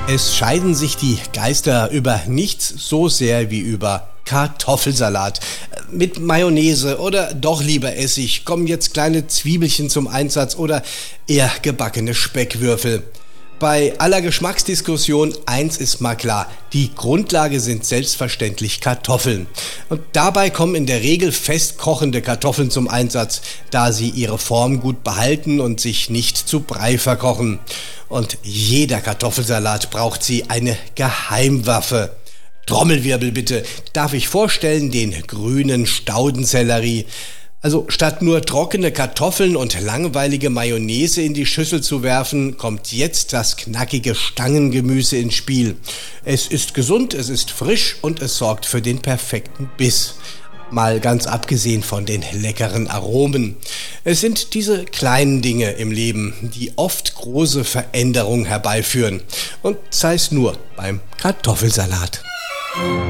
Es scheiden sich die Geister über nichts so sehr wie über Kartoffelsalat. Mit Mayonnaise oder doch lieber Essig, kommen jetzt kleine Zwiebelchen zum Einsatz oder eher gebackene Speckwürfel. Bei aller Geschmacksdiskussion, eins ist mal klar, die Grundlage sind selbstverständlich Kartoffeln. Und dabei kommen in der Regel fest kochende Kartoffeln zum Einsatz, da sie ihre Form gut behalten und sich nicht zu Brei verkochen. Und jeder Kartoffelsalat braucht sie eine Geheimwaffe. Trommelwirbel bitte, darf ich vorstellen den grünen Staudensellerie. Also statt nur trockene Kartoffeln und langweilige Mayonnaise in die Schüssel zu werfen, kommt jetzt das knackige Stangengemüse ins Spiel. Es ist gesund, es ist frisch und es sorgt für den perfekten Biss. Mal ganz abgesehen von den leckeren Aromen. Es sind diese kleinen Dinge im Leben, die oft große Veränderungen herbeiführen. Und sei es nur beim Kartoffelsalat.